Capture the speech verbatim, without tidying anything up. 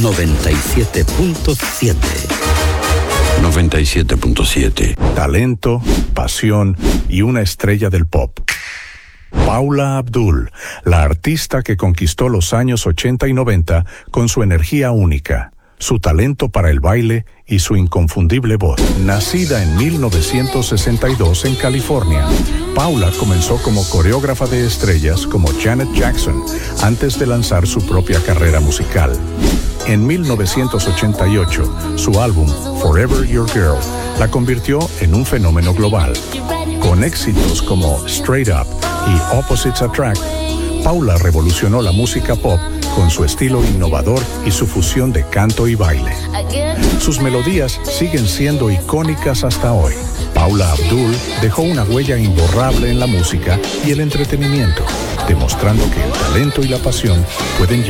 noventa y siete punto siete. noventa y siete punto siete. Talento, pasión y una estrella del pop. Paula Abdul, la artista que conquistó los años ochenta y noventa con su energía única, su talento para el baile y su inconfundible voz. Nacida en mil novecientos sesenta y dos en California, Paula comenzó como coreógrafa de estrellas como Janet Jackson antes de lanzar su propia carrera musical. En mil novecientos ochenta y ocho, su álbum Forever Your Girl la convirtió en un fenómeno global. Con éxitos como Straight Up y Opposites Attract, Paula revolucionó la música pop con su estilo innovador y su fusión de canto y baile. Sus melodías siguen siendo icónicas hasta hoy. Paula Abdul dejó una huella imborrable en la música y el entretenimiento, demostrando que el talento y la pasión pueden